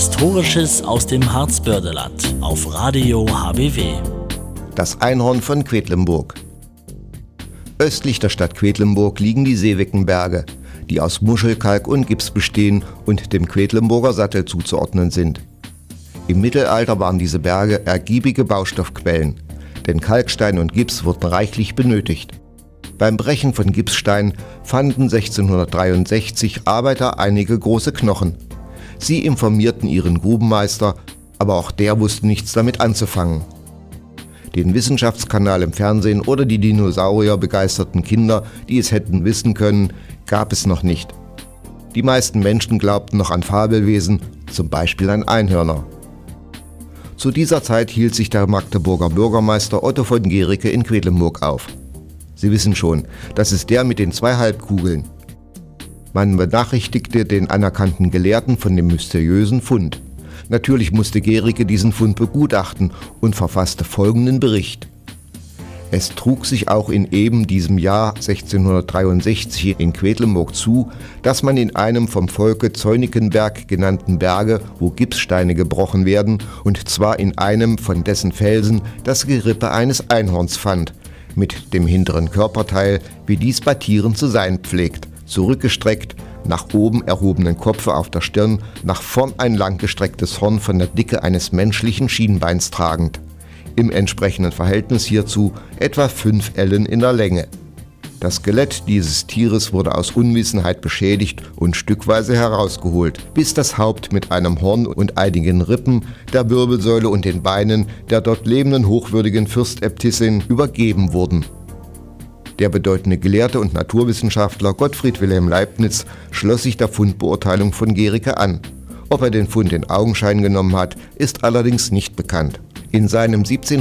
Historisches aus dem Harzbördeland auf Radio HBW. Das Einhorn von Quedlinburg. Östlich der Stadt Quedlinburg liegen die Seewickenberge, die aus Muschelkalk und Gips bestehen und dem Quedlinburger Sattel zuzuordnen sind. Im Mittelalter waren diese Berge ergiebige Baustoffquellen, denn Kalkstein und Gips wurden reichlich benötigt. Beim Brechen von Gipsstein fanden 1663 Arbeiter einige große Knochen. Sie informierten ihren Grubenmeister, aber auch der wusste nichts damit anzufangen. Den Wissenschaftskanal im Fernsehen oder die Dinosaurier-begeisterten Kinder, die es hätten wissen können, gab es noch nicht. Die meisten Menschen glaubten noch an Fabelwesen, zum Beispiel an Einhörner. Zu dieser Zeit hielt sich der Magdeburger Bürgermeister Otto von Guericke in Quedlinburg auf. Sie wissen schon, das ist der mit den 2 Halbkugeln. Man benachrichtigte den anerkannten Gelehrten von dem mysteriösen Fund. Natürlich musste Guericke diesen Fund begutachten und verfasste folgenden Bericht. Es trug sich auch in eben diesem Jahr 1663 in Quedlinburg zu, dass man in einem vom Volke Zeunikenberg genannten Berge, wo Gipssteine gebrochen werden, und zwar in einem von dessen Felsen das Gerippe eines Einhorns fand, mit dem hinteren Körperteil, wie dies bei Tieren zu sein pflegt, zurückgestreckt, nach oben erhobenen Kopfe auf der Stirn, nach vorn ein langgestrecktes Horn von der Dicke eines menschlichen Schienbeins tragend. Im entsprechenden Verhältnis hierzu etwa 5 Ellen in der Länge. Das Skelett dieses Tieres wurde aus Unwissenheit beschädigt und stückweise herausgeholt, bis das Haupt mit einem Horn und einigen Rippen, der Wirbelsäule und den Beinen der dort lebenden hochwürdigen Fürstäbtissin übergeben wurden. Der bedeutende Gelehrte und Naturwissenschaftler Gottfried Wilhelm Leibniz schloss sich der Fundbeurteilung von Guericke an. Ob er den Fund in Augenschein genommen hat, ist allerdings nicht bekannt. In seinem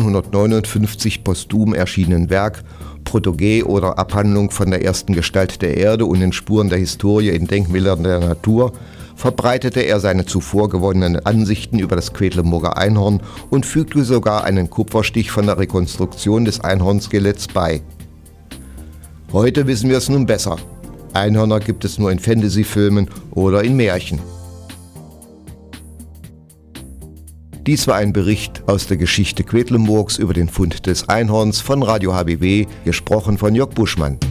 1759 posthum erschienenen Werk Protoge oder Abhandlung von der ersten Gestalt der Erde und den Spuren der Historie in Denkmälern der Natur verbreitete er seine zuvor gewonnenen Ansichten über das Quedlinburger Einhorn und fügte sogar einen Kupferstich von der Rekonstruktion des Einhornskeletts bei. Heute wissen wir es nun besser. Einhörner gibt es nur in Fantasy-Filmen oder in Märchen. Dies war ein Bericht aus der Geschichte Quedlinburgs über den Fund des Einhorns von Radio HBW, gesprochen von Jörg Buschmann.